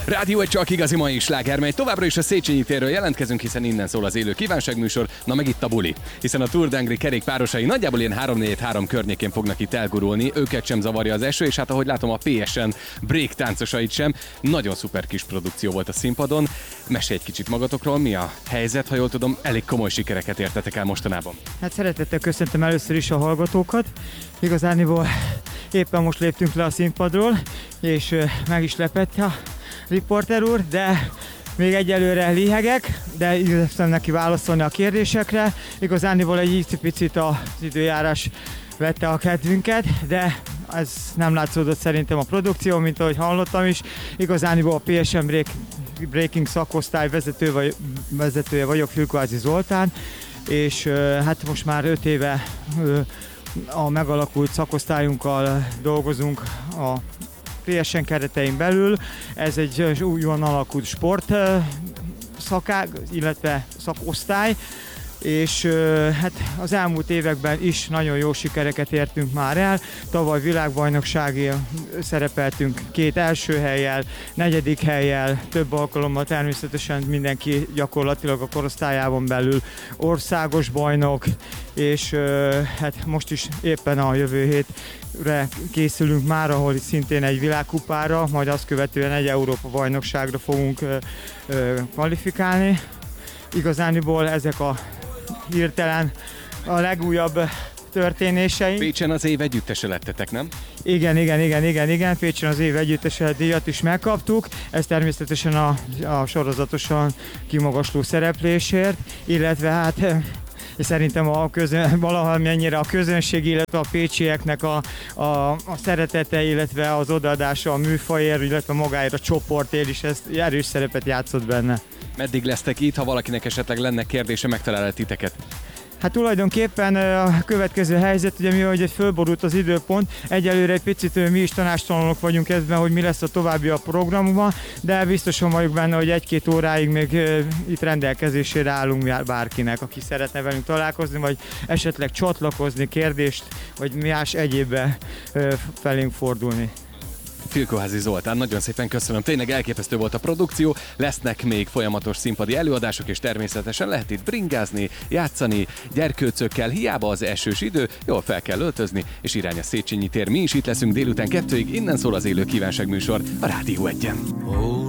Rádió egy csak igazi mai sláger, mely továbbra is a Széchenyi térről jelentkezünk, hiszen innen szól az élő kívánságműsor. Na meg itt a buli, hiszen a Tour d'Angri kerékpárosai nagyjából ilyen 3-4-3 környékén fognak itt elgurulni, őket sem zavarja az eső, és hát ahogy látom a PSN break táncosait sem. Nagyon szuper kis produkció volt a színpadon. Mesélj egy kicsit magatokról, mi a helyzet, ha jól tudom, elég komoly sikereket értetek el mostanában. Hát szeretettel köszöntöm először is a hallgatókat. Igazániból éppen most léptünk le a színpadról, és meg is lepett a riporter úr, de még egyelőre lihegek, de igyekszem neki válaszolni a kérdésekre. Igazániból egy picit az időjárás vette a kedvünket, de ez nem látszódott szerintem a produkció, mint ahogy hallottam is. Igazániból a PSN Breaking szakosztály vezetője vagyok, Fülkvázi Zoltán, és hát most már 5 éve a megalakult szakosztályunkkal dolgozunk a PSN keretein belül. Ez egy újonnan alakult sport szakág, illetve szakosztály, és hát az elmúlt években is nagyon jó sikereket értünk már el. Tavaly világbajnokságon szerepeltünk 2 első hellyel, 4. hellyel, több alkalommal természetesen mindenki gyakorlatilag a korosztályában belül országos bajnok, és hát most is éppen a jövő hétre készülünk már, ahol szintén egy világkupára, majd azt követően egy Európa bajnokságra fogunk kvalifikálni. Igazániból ezek a hirtelen a legújabb történéseink. Pécsen az év együttese lettetek, nem? Igen. Pécsen az év együttese díjat is megkaptuk. Ez természetesen a sorozatosan kimagasló szereplésért, illetve hát szerintem valamennyire a közönség, illetve a pécsieknek a szeretete, illetve az odaadása a műfajért, illetve magáért a csoportért is, ez erős szerepet játszott benne. Meddig lesztek itt, ha valakinek esetleg lenne kérdése, megtalál titeket? Hát tulajdonképpen a következő helyzet, ugye mivel fölborult az időpont, egyelőre egy picit mi is tanástalanok vagyunk ebben, hogy mi lesz a további a programban, de biztosan vagyok benne, hogy 1-2 óráig még itt rendelkezésére állunk bárkinek, aki szeretne velünk találkozni, vagy esetleg csatlakozni, kérdést, vagy más egyébbe felénk fordulni. Fülkvázi Zoltán, nagyon szépen köszönöm. Tényleg elképesztő volt a produkció, lesznek még folyamatos színpadi előadások, és természetesen lehet itt bringázni, játszani, gyerkőcökkel, hiába az esős idő, jól fel kell öltözni, és irány a Széchenyi tér. Mi is itt leszünk délután 2-ig, innen szól az élő kívánságműsor a Rádió 1-en.